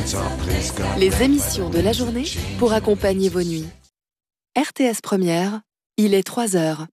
Les émissions de la journée pour accompagner vos nuits. RTS Première, il est 3h.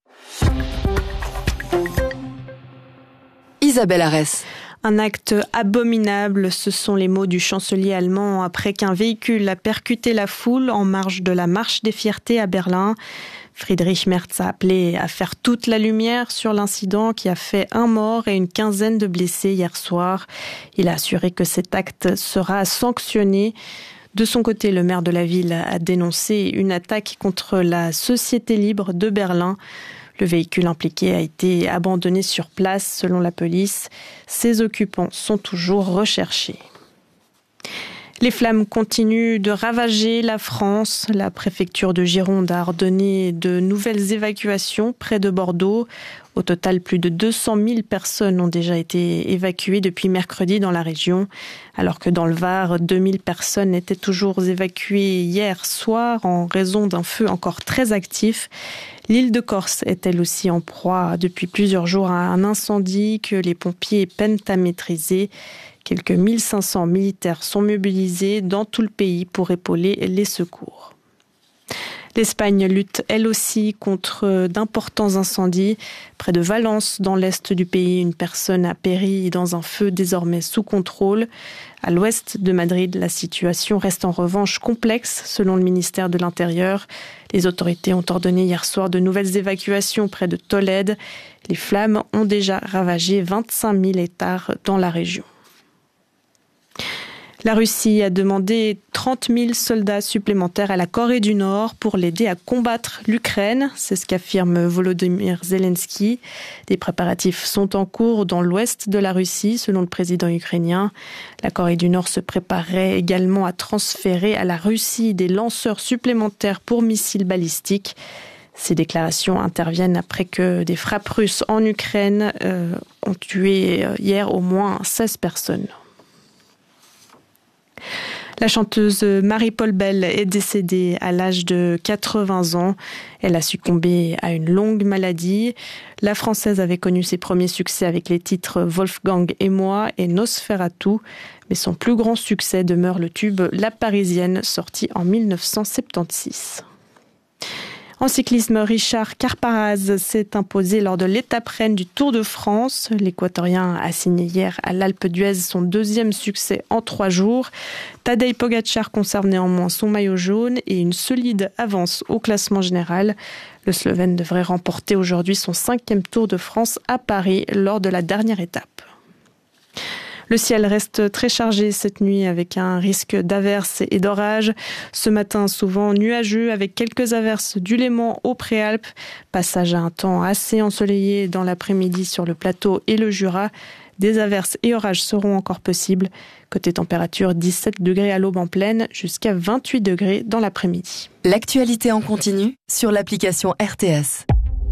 Isabelle Arès. Un acte abominable, ce sont les mots du chancelier allemand après qu'un véhicule a percuté la foule en marge de la Marche des Fiertés à Berlin. Friedrich Merz a appelé à faire toute la lumière sur l'incident qui a fait 1 mort et une quinzaine de blessés hier soir. Il a assuré que cet acte sera sanctionné. De son côté, le maire de la ville a dénoncé une attaque contre la Société libre de Berlin. Le véhicule impliqué a été abandonné sur place selon la police. Ses occupants sont toujours recherchés. Les flammes continuent de ravager la France. La préfecture de Gironde a ordonné de nouvelles évacuations près de Bordeaux. Au total, plus de 200 000 personnes ont déjà été évacuées depuis mercredi dans la région, alors que dans le Var, 2000 personnes étaient toujours évacuées hier soir en raison d'un feu encore très actif. L'île de Corse est elle aussi en proie depuis plusieurs jours à un incendie que les pompiers peinent à maîtriser. Quelques 1500 militaires sont mobilisés dans tout le pays pour épauler les secours. L'Espagne lutte elle aussi contre d'importants incendies. Près de Valence, dans l'est du pays, une personne a péri dans un feu désormais sous contrôle. À l'ouest de Madrid, la situation reste en revanche complexe, selon le ministère de l'Intérieur. Les autorités ont ordonné hier soir de nouvelles évacuations près de Tolède. Les flammes ont déjà ravagé 25 000 hectares dans la région. La Russie a demandé 30 000 soldats supplémentaires à la Corée du Nord pour l'aider à combattre l'Ukraine. C'est ce qu'affirme Volodymyr Zelensky. Des préparatifs sont en cours dans l'ouest de la Russie, selon le président ukrainien. La Corée du Nord se préparait également à transférer à la Russie des lanceurs supplémentaires pour missiles balistiques. Ces déclarations interviennent après que des frappes russes en Ukraine ont tué hier au moins 16 personnes. La chanteuse Marie-Paule Bell est décédée à l'âge de 80 ans. Elle a succombé à une longue maladie. La Française avait connu ses premiers succès avec les titres Wolfgang et moi et Nosferatu. Mais son plus grand succès demeure le tube La Parisienne, sorti en 1976. En cyclisme, Richard Carapaz s'est imposé lors de l'étape reine du Tour de France. L'Équatorien a signé hier à l'Alpe d'Huez son 2e succès en 3 jours. Tadej Pogačar conserve néanmoins son maillot jaune et une solide avance au classement général. Le Slovène devrait remporter aujourd'hui son 5e Tour de France à Paris lors de la dernière étape. Le ciel reste très chargé cette nuit avec un risque d'averses et d'orages. Ce matin, souvent nuageux avec quelques averses du Léman aux Préalpes. Passage à un temps assez ensoleillé dans l'après-midi sur le plateau et le Jura. Des averses et orages seront encore possibles. Côté température, 17 degrés à l'aube en plaine jusqu'à 28 degrés dans l'après-midi. L'actualité en continu sur l'application RTS.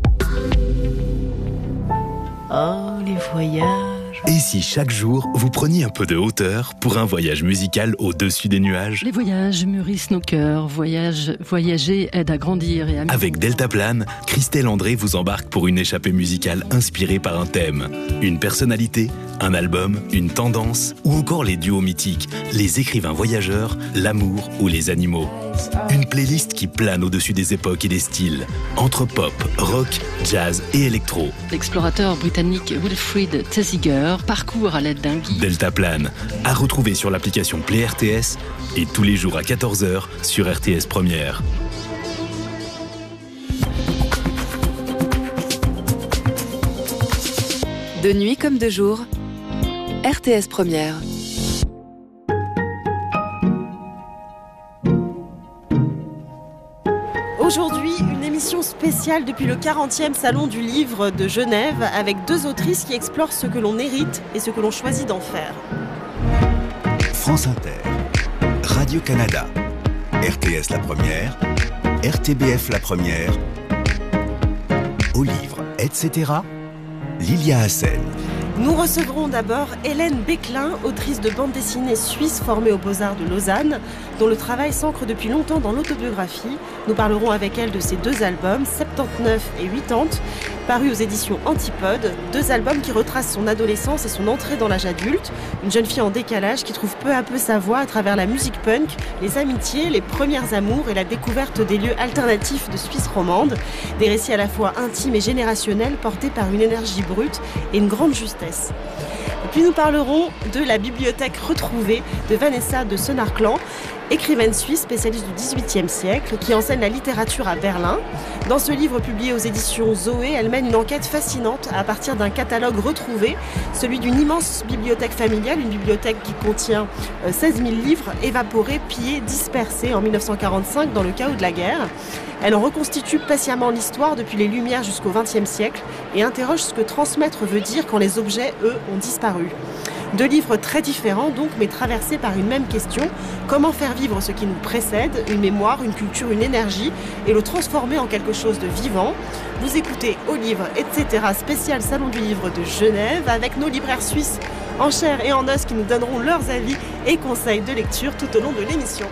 Oh, les voyages. Et si chaque jour, vous preniez un peu de hauteur pour un voyage musical au-dessus des nuages ? Les voyages mûrissent nos cœurs. Voyager aide à grandir et à... Avec Deltaplane, Christelle André vous embarque pour une échappée musicale inspirée par un thème, une personnalité, un album, une tendance ou encore les duos mythiques, les écrivains voyageurs, l'amour ou les animaux. Une playlist qui plane au-dessus des époques et des styles, entre pop, rock, jazz et électro. L'explorateur britannique Wilfrid Thesiger parcourt à l'aide d'un guide. Deltaplane, à retrouver sur l'application Play RTS et tous les jours à 14h sur RTS Première. De nuit comme de jour, RTS Première. Aujourd'hui, une émission spéciale depuis le 40e Salon du Livre de Genève avec 2 autrices qui explorent ce que l'on hérite et ce que l'on choisit d'en faire. France Inter, Radio-Canada, RTS La Première, RTBF La Première, Au Livre, etc. Lilia Hassen. Nous recevrons d'abord Hélène Béclin, autrice de bande dessinée suisse formée aux Beaux-Arts de Lausanne, dont le travail s'ancre depuis longtemps dans l'autobiographie. Nous parlerons avec elle de ses 2 albums, 79 et 80, paru aux éditions Antipode, 2 albums qui retracent son adolescence et son entrée dans l'âge adulte. Une jeune fille en décalage qui trouve peu à peu sa voie à travers la musique punk, les amitiés, les premières amours et la découverte des lieux alternatifs de Suisse romande. Des récits à la fois intimes et générationnels portés par une énergie brute et une grande justesse. Et puis nous parlerons de la bibliothèque retrouvée de Vanessa de Senarclan, écrivaine suisse spécialiste du XVIIIe siècle qui enseigne la littérature à Berlin. Dans ce livre publié aux éditions Zoé, elle mène une enquête fascinante à partir d'un catalogue retrouvé, celui d'une immense bibliothèque familiale, une bibliothèque qui contient 16 000 livres évaporés, pillés, dispersés en 1945 dans le chaos de la guerre. Elle en reconstitue patiemment l'histoire depuis les Lumières jusqu'au XXe siècle et interroge ce que transmettre veut dire quand les objets, eux, ont disparu. 2 livres très différents donc, mais traversés par une même question. Comment faire vivre ce qui nous précède, une mémoire, une culture, une énergie, et le transformer en quelque chose de vivant. Vous écoutez Au Livre, etc. spécial Salon du Livre de Genève, avec nos libraires suisses en chair et en os qui nous donneront leurs avis et conseils de lecture tout au long de l'émission.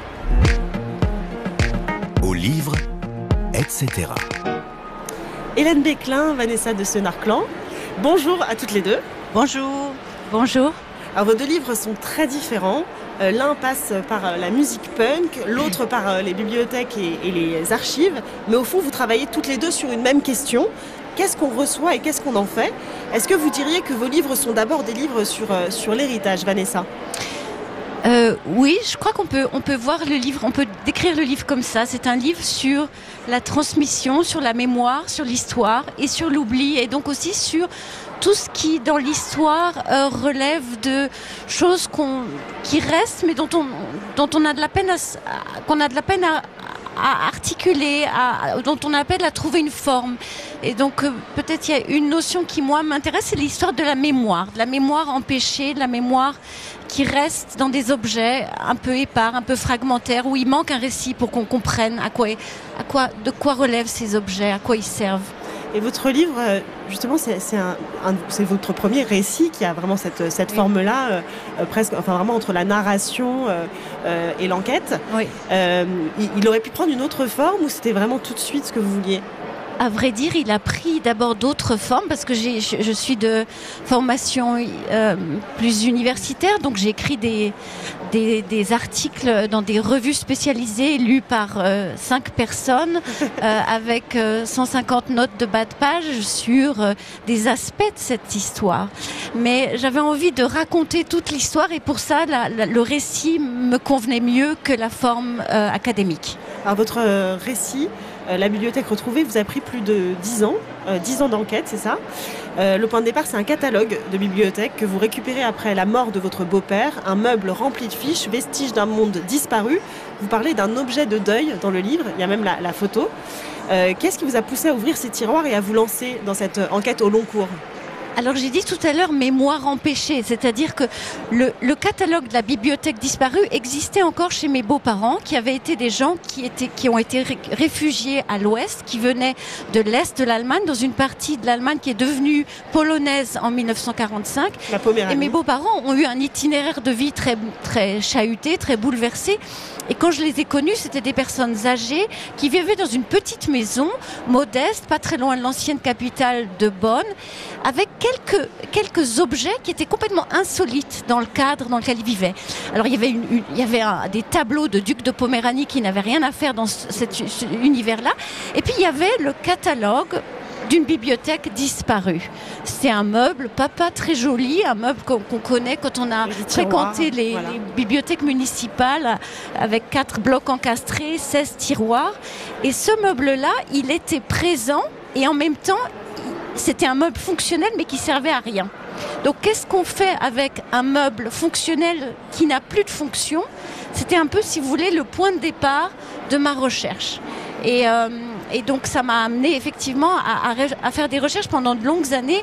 Au Livre, etc. Hélène Béclin, Vanessa de Senarclan, bonjour à toutes les deux. Bonjour. Bonjour. Alors vos 2 livres sont très différents. L'un passe par la musique punk, l'autre par les bibliothèques et les archives. Mais au fond, vous travaillez toutes les 2 sur une même question. Qu'est-ce qu'on reçoit et qu'est-ce qu'on en fait? Est-ce que vous diriez que vos livres sont d'abord des livres sur l'héritage, Vanessa? Oui, je crois qu'on peut voir le livre, on peut décrire le livre comme ça. C'est un livre sur la transmission, sur la mémoire, sur l'histoire et sur l'oubli, et donc aussi sur tout ce qui, dans l'histoire, relève de choses qui restent, mais dont on a de la peine à articuler, dont on appelle à trouver une forme. Et donc peut-être il y a une notion qui moi m'intéresse, c'est l'histoire de la mémoire empêchée, de la mémoire qui reste dans des objets un peu épars, un peu fragmentaires, où il manque un récit pour qu'on comprenne de quoi relèvent ces objets, à quoi ils servent. Et votre livre, justement, c'est votre premier récit qui a vraiment cette forme-là, presque, enfin vraiment entre la narration et l'enquête. Oui. Il aurait pu prendre une autre forme ou c'était vraiment tout de suite ce que vous vouliez? À vrai dire, il a pris d'abord d'autres formes parce que je suis de formation plus universitaire, donc j'ai écrit des articles dans des revues spécialisées lus par 5 personnes avec 150 notes de bas de page sur des aspects de cette histoire. Mais j'avais envie de raconter toute l'histoire et pour ça, le récit me convenait mieux que la forme académique. Alors votre récit, la bibliothèque retrouvée, vous a pris plus de 10 ans d'enquête, c'est ça? Le point de départ, c'est un catalogue de bibliothèque que vous récupérez après la mort de votre beau-père, un meuble rempli de fiches, vestiges d'un monde disparu. Vous parlez d'un objet de deuil dans le livre, il y a même la photo. Qu'est-ce qui vous a poussé à ouvrir ces tiroirs et à vous lancer dans cette enquête au long cours? Alors j'ai dit tout à l'heure mémoire empêchée, c'est-à-dire que le catalogue de la bibliothèque disparue existait encore chez mes beaux-parents, qui avaient été des gens qui ont été réfugiés à l'ouest, qui venaient de l'est de l'Allemagne, dans une partie de l'Allemagne qui est devenue polonaise en 1945. La Poméranie. Et mes beaux-parents ont eu un itinéraire de vie très, très chahuté, très bouleversé. Et quand je les ai connus, c'était des personnes âgées qui vivaient dans une petite maison modeste, pas très loin de l'ancienne capitale de Bonn, avec quelques objets qui étaient complètement insolites dans le cadre dans lequel ils vivaient. Alors il y avait des tableaux de ducs de Poméranie qui n'avaient rien à faire dans cet univers-là. Et puis il y avait le catalogue d'une bibliothèque disparue. C'est un meuble, pas très joli, un meuble qu'on connaît quand on a fréquenté les bibliothèques municipales avec 4 blocs encastrés, 16 tiroirs. Et ce meuble-là, il était présent et en même temps, c'était un meuble fonctionnel mais qui servait à rien. Donc qu'est-ce qu'on fait avec un meuble fonctionnel qui n'a plus de fonction? C'était un peu, si vous voulez, le point de départ de ma recherche. Et donc ça m'a amené effectivement à faire des recherches pendant de longues années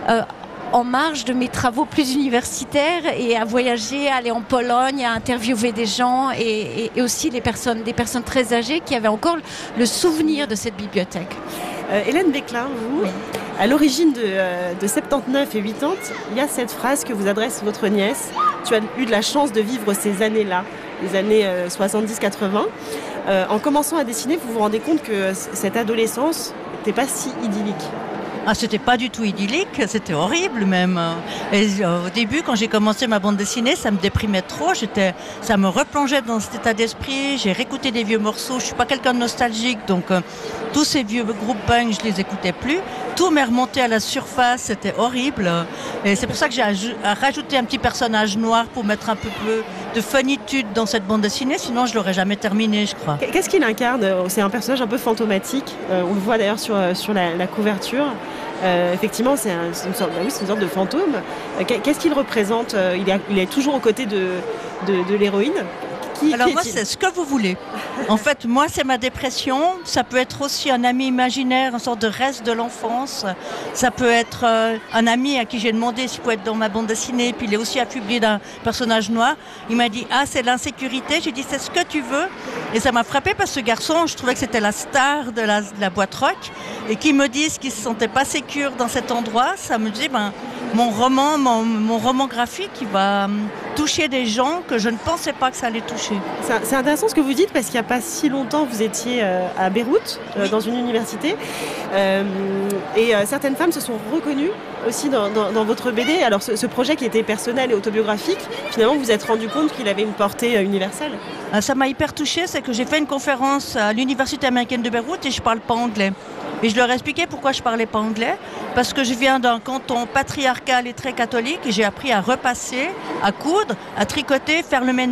en marge de mes travaux plus universitaires et à voyager, à aller en Pologne, à interviewer des gens et aussi des personnes très âgées qui avaient encore le souvenir de cette bibliothèque. Hélène Béclin, vous, à l'origine de 79 et 80, il y a cette phrase que vous adresse votre nièce. Tu as eu de la chance de vivre ces années-là, les années 70-80. En commençant à dessiner, vous vous rendez compte que cette adolescence n'était pas si idyllique. Ah, c'était pas du tout idyllique, c'était horrible même. Et au début, quand j'ai commencé ma bande dessinée, ça me déprimait trop. Ça me replongeait dans cet état d'esprit. J'ai réécouté des vieux morceaux. Je suis pas quelqu'un de nostalgique, donc tous ces vieux groupes punk, je les écoutais plus. Tout m'est remonté à la surface, c'était horrible. Et c'est pour ça que j'ai rajouté un petit personnage noir pour mettre un peu de funitude dans cette bande dessinée. Sinon, je l'aurais jamais terminée, je crois. Qu'est-ce qu'il incarne ? C'est un personnage un peu fantomatique. On le voit d'ailleurs sur la couverture. Effectivement, c'est une sorte de fantôme. Qu'est-ce qu'il représente ? Il est toujours aux côtés de l'héroïne. Alors moi, c'est ce que vous voulez. En fait, moi, c'est ma dépression. Ça peut être aussi un ami imaginaire, une sorte de reste de l'enfance. Ça peut être un ami à qui j'ai demandé s'il pouvait être dans ma bande dessinée. Puis il est aussi affublé d'un personnage noir. Il m'a dit « Ah, c'est l'insécurité ». J'ai dit « C'est ce que tu veux ». Et ça m'a frappé parce que ce garçon, je trouvais que c'était la star de la boîte rock. Et qu'il me dise qu'il se sentait pas sécure dans cet endroit, ça me dit mon roman graphique, il va toucher des gens que je ne pensais pas que ça allait toucher. C'est intéressant ce que vous dites parce qu'il n'y a pas si longtemps, vous étiez à Beyrouth, dans une université. Et certaines femmes se sont reconnues aussi dans votre BD. Alors ce projet qui était personnel et autobiographique, finalement vous vous êtes rendu compte qu'il avait une portée universelle. Ça m'a hyper touchée, c'est que j'ai fait une conférence à l'université américaine de Beyrouth et je ne parle pas anglais. Et je leur ai expliqué pourquoi je ne parlais pas anglais. Parce que je viens d'un canton patriarcal et très catholique et j'ai appris à repasser, à coudre, à tricoter, faire le ménage.